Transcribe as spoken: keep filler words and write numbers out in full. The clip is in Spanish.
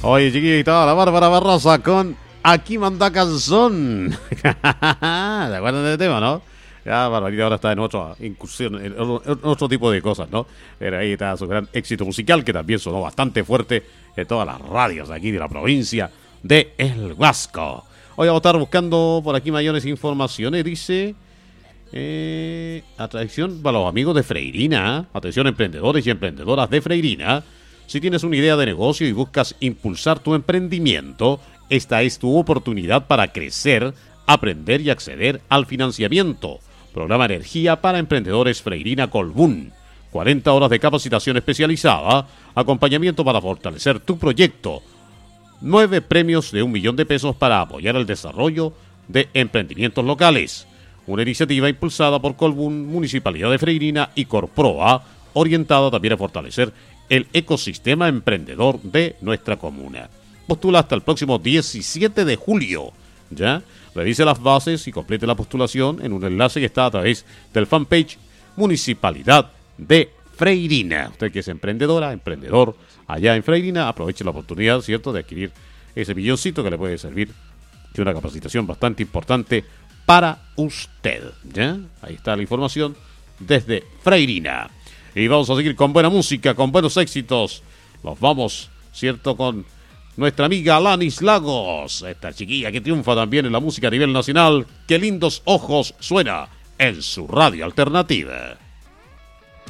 Oye, chiquita, la Bárbara Barrosa con Aquí manda canción. ¿Se acuerdan del tema, no? Ya, Barbarita ahora está en otra incursión, en otro tipo de cosas, ¿no? Pero ahí está su gran éxito musical, que también sonó bastante fuerte en todas las radios de aquí de la provincia de El Huasco. Hoy vamos a estar buscando por aquí mayores informaciones, dice... Eh, atracción para los amigos de Freirina. Atención, emprendedores y emprendedoras de Freirina. Si tienes una idea de negocio y buscas impulsar tu emprendimiento, esta es tu oportunidad para crecer, aprender y acceder al financiamiento. Programa Energía para Emprendedores Freirina Colbún. cuarenta horas de capacitación especializada, acompañamiento para fortalecer tu proyecto. nueve premios de un millón de pesos para apoyar el desarrollo de emprendimientos locales. Una iniciativa impulsada por Colbún, Municipalidad de Freirina y Corproa, orientada también a fortalecer el ecosistema emprendedor de nuestra comuna. Postula hasta el próximo diecisiete de julio. ¿Ya? Revise las bases y complete la postulación en un enlace que está a través del fanpage Municipalidad de Freirina. Usted que es emprendedora, emprendedor allá en Freirina, aproveche la oportunidad, ¿cierto?, de adquirir ese milloncito que le puede servir de una capacitación bastante importante para usted. ¿Ya? Ahí está la información desde Freirina. Y vamos a seguir con buena música, con buenos éxitos. Nos vamos, ¿cierto?, con nuestra amiga Alanis Lagos, esta chiquilla que triunfa también en la música a nivel nacional. Qué lindos ojos suena en su radio alternativa.